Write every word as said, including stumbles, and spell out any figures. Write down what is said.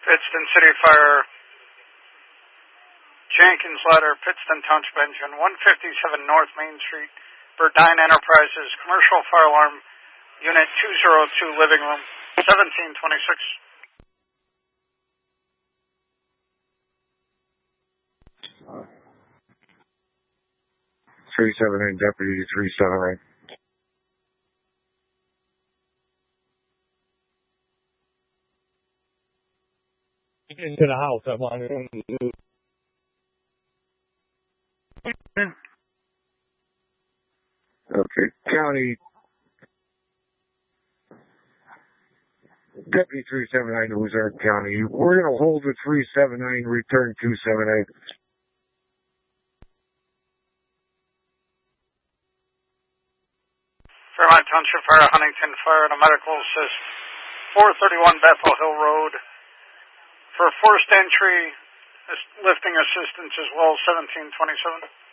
Pittston City Fire, Jenkins Ladder, Pittston Township Engine, one fifty-seven North Main Street, Burdine Enterprises, Commercial Fire Alarm, Unit two oh two, Living Room, seventeen twenty-six. three seven eight, Deputy three seven eight. Into the house, I want to. Okay, County. Deputy three seven nine, Ozark County. We're going to hold the three seven nine, return two seven eight. Fairmont Township Fire, Huntington Fire, and a medical assist, four thirty-one Bethel Hill Road. For forced entry, lifting assistance as well, seventeen twenty-seven.